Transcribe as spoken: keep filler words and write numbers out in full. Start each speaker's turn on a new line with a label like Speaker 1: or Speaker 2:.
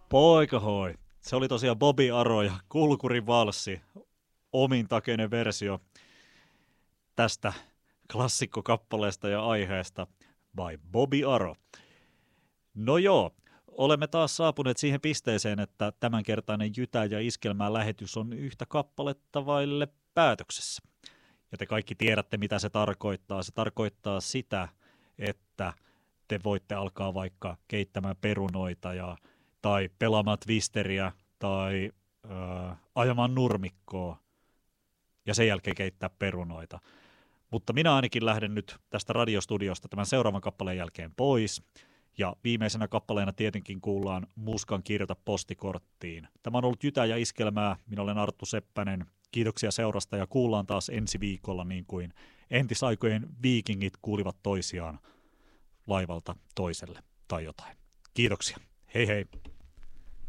Speaker 1: Poikahoi. Se oli tosiaan Bobby Aro ja Kulkurin valssi, omintakeinen versio tästä klassikkokappaleesta ja aiheesta by Bobby Aro. No joo, olemme taas saapuneet siihen pisteeseen, että tämänkertainen Jytä ja Iskelmää lähetys on yhtä kappaletta vaille päätöksessä. Ja te kaikki tiedätte, mitä se tarkoittaa. Se tarkoittaa sitä, että te voitte alkaa vaikka keittämään perunoita ja, tai pelaamaan twisteriä tai äh, ajamaan nurmikkoa ja sen jälkeen keittää perunoita. Mutta minä ainakin lähden nyt tästä radiostudiosta tämän seuraavan kappaleen jälkeen pois. Ja viimeisenä kappaleena tietenkin kuullaan Muskan kirjoita postikorttiin. Tämä on ollut Jytä ja Iskelmää. Minä olen Arttu Seppänen. Kiitoksia seurasta ja kuullaan taas ensi viikolla niin kuin entisaikojen viikingit kuulivat toisiaan laivalta toiselle tai jotain. Kiitoksia. Hei hei.